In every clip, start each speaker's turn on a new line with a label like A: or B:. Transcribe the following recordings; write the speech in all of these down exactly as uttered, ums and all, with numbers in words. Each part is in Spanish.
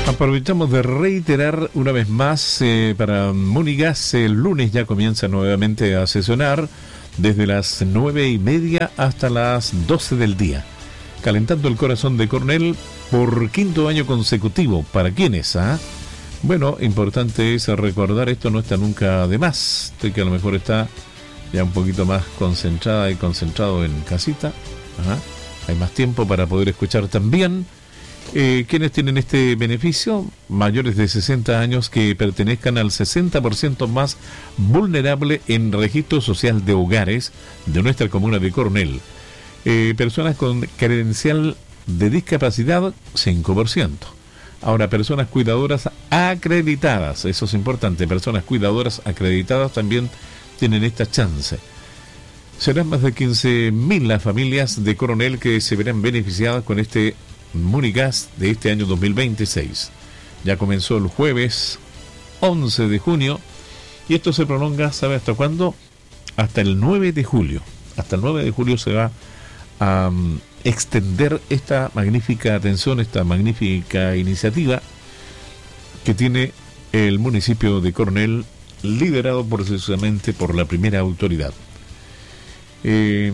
A: Aprovechamos de reiterar una vez más eh, para Munigas, el lunes ya comienza nuevamente a sesionar desde las nueve y media hasta las doce del día, calentando el corazón de Coronel por quinto año consecutivo. ¿Para quiénes? ¿Ah? Bueno, importante es recordar, esto no está nunca de más. Usted que a lo mejor está ya un poquito más concentrada y concentrado en casita. Ajá. Hay más tiempo para poder escuchar también. Eh, ¿Quiénes tienen este beneficio? Mayores de sesenta años que pertenezcan al sesenta por ciento más vulnerable en registro social de hogares de nuestra comuna de Coronel. Eh, personas con credencial de discapacidad, cinco por ciento. Ahora, personas cuidadoras acreditadas, eso es importante, personas cuidadoras acreditadas también tienen esta chance. Serán más de quince mil las familias de Coronel que se verán beneficiadas con este Munigas de este año dos mil veintiséis. Ya comenzó el jueves once de junio y esto se prolonga, ¿sabe hasta cuándo? Hasta el nueve de julio. Hasta el nueve de julio se va a um, extender esta magnífica atención, esta magnífica iniciativa que tiene el municipio de Coronel, liderado precisamente por la primera autoridad. Eh,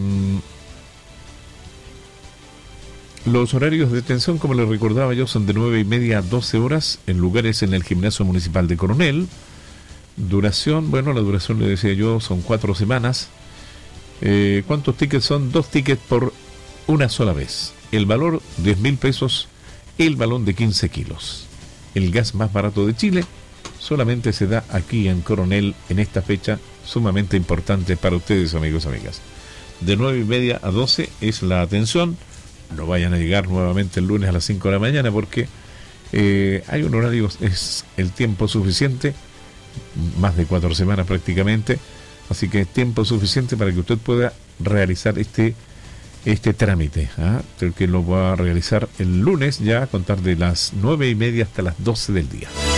A: Los horarios de atención, como les recordaba yo, son de nueve y media a doce horas en lugares en el gimnasio municipal de Coronel. Duración, bueno, la duración, le decía yo, son cuatro semanas. Eh, ¿Cuántos tickets son? Dos tickets por una sola vez. El valor, diez mil pesos, el balón de quince kilos. El gas más barato de Chile solamente se da aquí en Coronel en esta fecha sumamente importante para ustedes, amigos y amigas. De nueve y media a doce es la atención. No vayan a llegar nuevamente el lunes a las cinco de la mañana porque eh, hay un horario, es el tiempo suficiente, más de cuatro semanas prácticamente, así que es tiempo suficiente para que usted pueda realizar este este trámite, ¿ah? que lo va a realizar el lunes ya a contar de las nueve y media hasta las doce del día.